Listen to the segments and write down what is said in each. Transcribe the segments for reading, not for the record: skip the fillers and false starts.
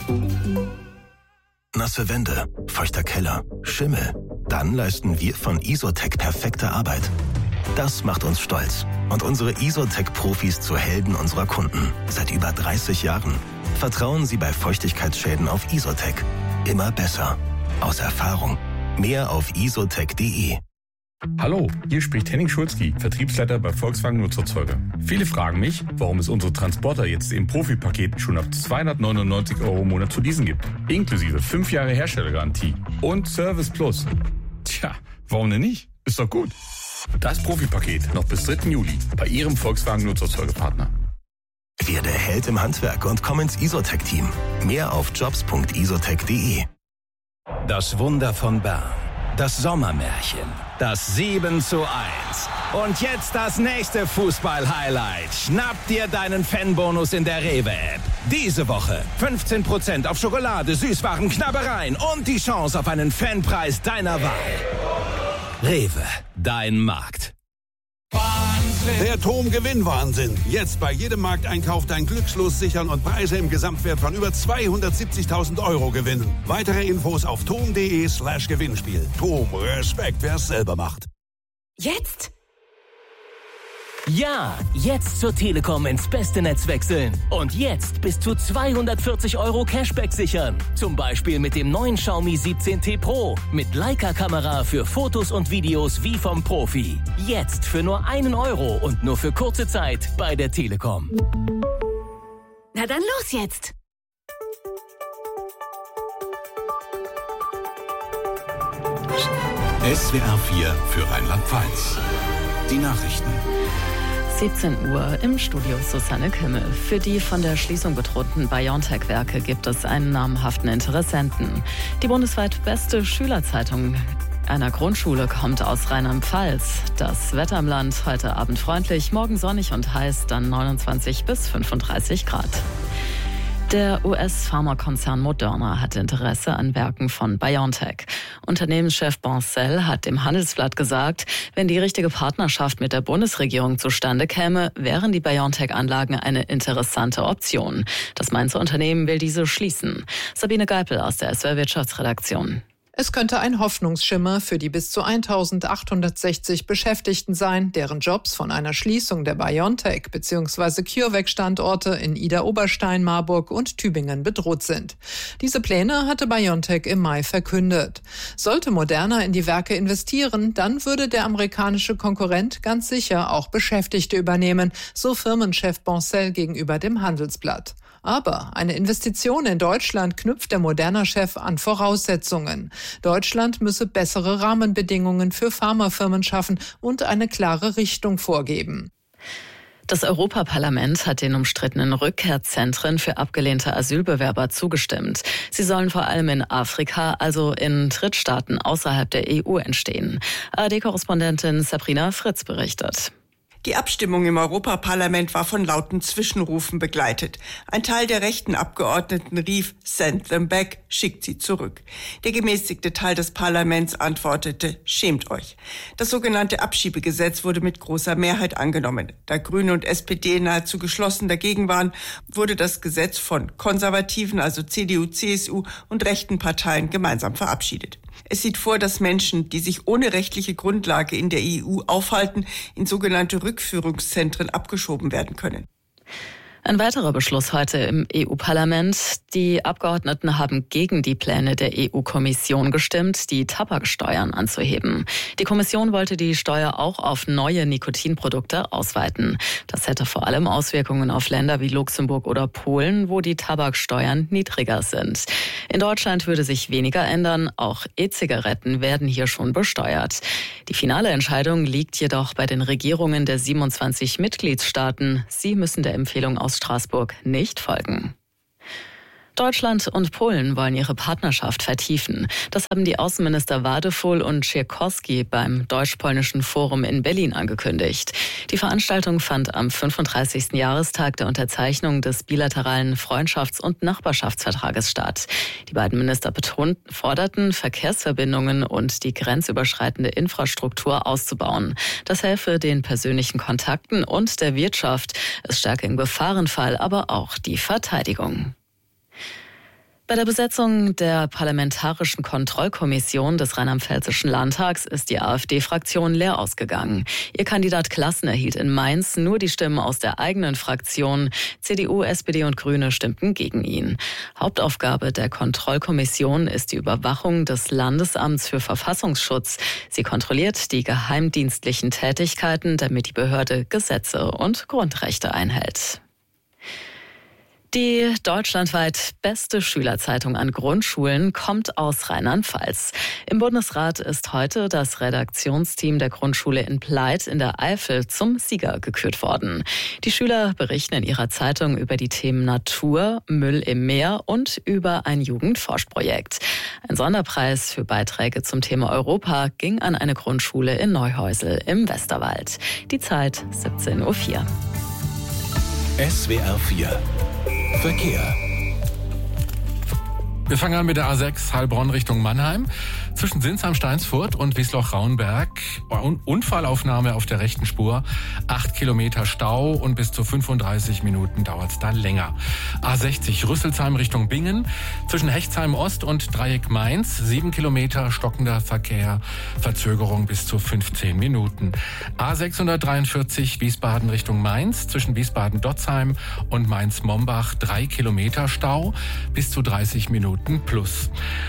Nasse Wände, feuchter Keller, Schimmel. Dann leisten wir von Isotec perfekte Arbeit. Das macht uns stolz und unsere Isotec-Profis zu Helden unserer Kunden. Seit über 30 Jahren. Vertrauen Sie bei Feuchtigkeitsschäden auf Isotec. Immer besser. Aus Erfahrung. Mehr auf isotec.de. Hallo, hier spricht Henning Schulzki, Vertriebsleiter bei Volkswagen Nutzerzeuger. Viele fragen mich, warum es unsere Transporter jetzt im Profipaket schon ab 299 € im Monat zu leasen gibt. Inklusive 5 Jahre Herstellergarantie und Service Plus. Tja, warum denn nicht? Ist doch gut. Das Profipaket noch bis 3. Juli bei Ihrem Volkswagen Nutzerzeugerpartner. Werde Held im Handwerk und komm ins Isotec-Team. Mehr auf jobs.isotec.de. Das Wunder von Bern. Das Sommermärchen. Das 7:1. Und jetzt das nächste Fußball-Highlight. Schnapp dir deinen Fanbonus in der Rewe-App. Diese Woche 15% auf Schokolade, Süßwaren, Knabbereien und die Chance auf einen Fanpreis deiner Wahl. Rewe, dein Markt. Der TOM-Gewinnwahnsinn. Jetzt bei jedem Markteinkauf dein Glückslos sichern und Preise im Gesamtwert von über 270.000 € gewinnen. Weitere Infos auf tom.de/Gewinnspiel. TOM, Respekt, wer es selber macht. Jetzt? Ja, jetzt zur Telekom ins beste Netz wechseln. Und jetzt bis zu 240 € Cashback sichern. Zum Beispiel mit dem neuen Xiaomi 17T Pro. Mit Leica-Kamera für Fotos und Videos wie vom Profi. Jetzt für nur 1 € und nur für kurze Zeit bei der Telekom. Na dann los jetzt! SWR 4 für Rheinland-Pfalz. Die Nachrichten. 17 Uhr im Studio Susanne Kimmel. Für die von der Schließung bedrohten BioNTech-Werke gibt es einen namhaften Interessenten. Die bundesweit beste Schülerzeitung einer Grundschule kommt aus Rheinland-Pfalz. Das Wetter im Land heute Abend freundlich, morgen sonnig und heiß, dann 29 bis 35 Grad. Der US-Pharmakonzern Moderna hat Interesse an Werken von BioNTech. Unternehmenschef Bancel hat dem Handelsblatt gesagt, wenn die richtige Partnerschaft mit der Bundesregierung zustande käme, wären die BioNTech-Anlagen eine interessante Option. Das Mainzer Unternehmen will diese schließen. Sabine Geipel aus der SWR Wirtschaftsredaktion. Es könnte ein Hoffnungsschimmer für die bis zu 1860 Beschäftigten sein, deren Jobs von einer Schließung der BioNTech bzw. CureVac-Standorte in Idar-Oberstein, Marburg und Tübingen bedroht sind. Diese Pläne hatte BioNTech im Mai verkündet. Sollte Moderna in die Werke investieren, dann würde der amerikanische Konkurrent ganz sicher auch Beschäftigte übernehmen, so Firmenchef Bancel gegenüber dem Handelsblatt. Aber eine Investition in Deutschland knüpft der Moderna-Chef an Voraussetzungen. Deutschland müsse bessere Rahmenbedingungen für Pharmafirmen schaffen und eine klare Richtung vorgeben. Das Europaparlament hat den umstrittenen Rückkehrzentren für abgelehnte Asylbewerber zugestimmt. Sie sollen vor allem in Afrika, also in Drittstaaten außerhalb der EU entstehen. ARD-Korrespondentin Sabrina Fritz berichtet. Die Abstimmung im Europaparlament war von lauten Zwischenrufen begleitet. Ein Teil der rechten Abgeordneten rief, "Send them back", schickt sie zurück. Der gemäßigte Teil des Parlaments antwortete, "Schämt euch". Das sogenannte Abschiebegesetz wurde mit großer Mehrheit angenommen. Da Grüne und SPD nahezu geschlossen dagegen waren, wurde das Gesetz von konservativen, also CDU, CSU und rechten Parteien gemeinsam verabschiedet. Es sieht vor, dass Menschen, die sich ohne rechtliche Grundlage in der EU aufhalten, in sogenannte Rückführungszentren abgeschoben werden können. Ein weiterer Beschluss heute im EU-Parlament. Die Abgeordneten haben gegen die Pläne der EU-Kommission gestimmt, die Tabaksteuern anzuheben. Die Kommission wollte die Steuer auch auf neue Nikotinprodukte ausweiten. Das hätte vor allem Auswirkungen auf Länder wie Luxemburg oder Polen, wo die Tabaksteuern niedriger sind. In Deutschland würde sich weniger ändern. Auch E-Zigaretten werden hier schon besteuert. Die finale Entscheidung liegt jedoch bei den Regierungen der 27 Mitgliedstaaten. Sie müssen der Empfehlung aus Straßburg nicht folgen. Deutschland und Polen wollen ihre Partnerschaft vertiefen. Das haben die Außenminister Wadefull und Siekierski beim Deutsch-Polnischen Forum in Berlin angekündigt. Die Veranstaltung fand am 35. Jahrestag der Unterzeichnung des bilateralen Freundschafts- und Nachbarschaftsvertrages statt. Die beiden Minister forderten, Verkehrsverbindungen und die grenzüberschreitende Infrastruktur auszubauen. Das helfe den persönlichen Kontakten und der Wirtschaft. Es stärke im Gefahrenfall aber auch die Verteidigung. Bei der Besetzung der Parlamentarischen Kontrollkommission des Rheinland-Pfälzischen Landtags ist die AfD-Fraktion leer ausgegangen. Ihr Kandidat Klassen erhielt in Mainz nur die Stimmen aus der eigenen Fraktion. CDU, SPD und Grüne stimmten gegen ihn. Hauptaufgabe der Kontrollkommission ist die Überwachung des Landesamts für Verfassungsschutz. Sie kontrolliert die geheimdienstlichen Tätigkeiten, damit die Behörde Gesetze und Grundrechte einhält. Die deutschlandweit beste Schülerzeitung an Grundschulen kommt aus Rheinland-Pfalz. Im Bundesrat ist heute das Redaktionsteam der Grundschule in Pleit in der Eifel zum Sieger gekürt worden. Die Schüler berichten in ihrer Zeitung über die Themen Natur, Müll im Meer und über ein Jugendforschprojekt. Ein Sonderpreis für Beiträge zum Thema Europa ging an eine Grundschule in Neuhäusel im Westerwald. Die Zeit 17:04 Uhr. SWR 4 Verkehr. Wir fangen an mit der A6 Heilbronn Richtung Mannheim. Zwischen Sinsheim-Steinsfurt und Wiesloch-Raunberg. Unfallaufnahme auf der rechten Spur. 8 Kilometer Stau und bis zu 35 Minuten dauert es da länger. A60 Rüsselsheim Richtung Bingen. Zwischen Hechtsheim Ost und Dreieck Mainz. 7 Kilometer stockender Verkehr. Verzögerung bis zu 15 Minuten. A643 Wiesbaden Richtung Mainz. Zwischen Wiesbaden-Dotzheim und Mainz-Mombach 3 Kilometer Stau. Bis zu 30 Minuten plus.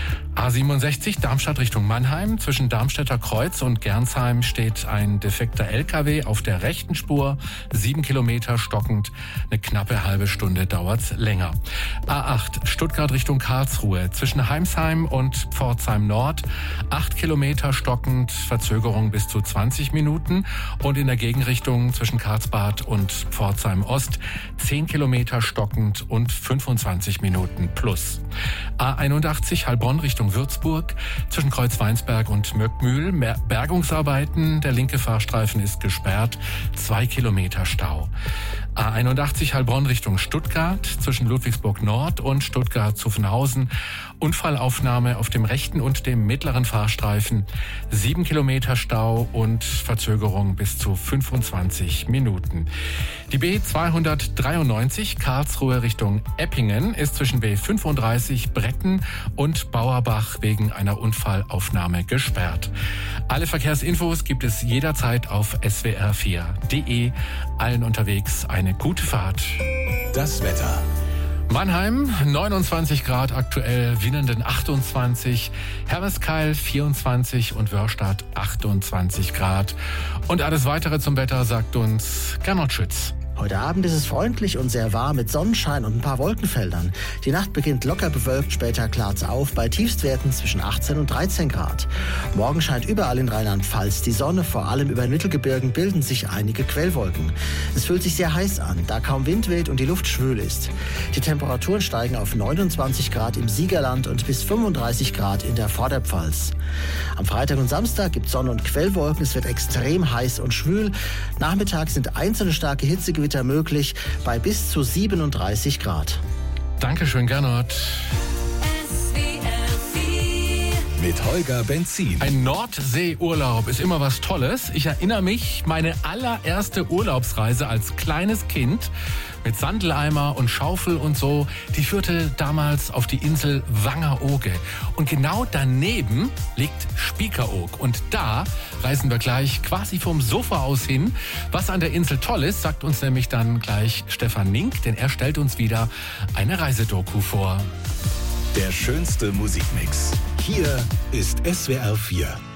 A67 Darmstadt Richtung Mannheim. Zwischen Darmstädter Kreuz und Gernsheim steht ein defekter LKW auf der rechten Spur. 7 Kilometer stockend. Eine knappe halbe Stunde dauert's länger. A8 Stuttgart Richtung Karlsruhe. Zwischen Heimsheim und Pforzheim Nord. 8 Kilometer stockend. Verzögerung bis zu 20 Minuten. Und in der Gegenrichtung zwischen Karlsbad und Pforzheim Ost 10 Kilometer stockend und 25 Minuten plus. A81 Heilbronn Richtung Würzburg. Zwischen Kreuzweinsberg und Möckmühl Bergungsarbeiten. Der linke Fahrstreifen ist gesperrt. 2 Kilometer Stau. A81 Heilbronn Richtung Stuttgart. Zwischen Ludwigsburg Nord und Stuttgart-Zuffenhausen. Unfallaufnahme auf dem rechten und dem mittleren Fahrstreifen. 7 Kilometer Stau und Verzögerung bis zu 25 Minuten. Die B293 Karlsruhe Richtung Eppingen ist zwischen B35 Bretten und Bauerbach wegen einer Unfallaufnahme gesperrt. Alle Verkehrsinfos gibt es jederzeit auf swr4.de. Allen unterwegs eine gute Fahrt. Das Wetter. Mannheim 29 Grad aktuell, Winnenden 28, Hermeskeil 24 und Wörstadt 28 Grad. Und alles weitere zum Wetter sagt uns Gernot Schütz. Heute Abend ist es freundlich und sehr warm mit Sonnenschein und ein paar Wolkenfeldern. Die Nacht beginnt locker bewölkt, später klart's auf bei Tiefstwerten zwischen 18 und 13 Grad. Morgen scheint überall in Rheinland-Pfalz die Sonne, vor allem über den Mittelgebirgen bilden sich einige Quellwolken. Es fühlt sich sehr heiß an, da kaum Wind weht und die Luft schwül ist. Die Temperaturen steigen auf 29 Grad im Siegerland und bis 35 Grad in der Vorderpfalz. Am Freitag und Samstag gibt es Sonne und Quellwolken, es wird extrem heiß und schwül. Nachmittags sind einzelne starke Hitzegewitter möglich bei bis zu 37 Grad. Dankeschön, Gernot. Mit Holger Benzin. Ein Nordseeurlaub ist immer was Tolles. Ich erinnere mich, meine allererste Urlaubsreise als kleines Kind mit Sandeleimer und Schaufel und so, die führte damals auf die Insel Wangerooge. Und genau daneben liegt Spiekeroog. Und da reisen wir gleich quasi vom Sofa aus hin. Was an der Insel toll ist, sagt uns nämlich dann gleich Stefan Mink, denn er stellt uns wieder eine Reisedoku vor. Der schönste Musikmix. Hier ist SWR 4.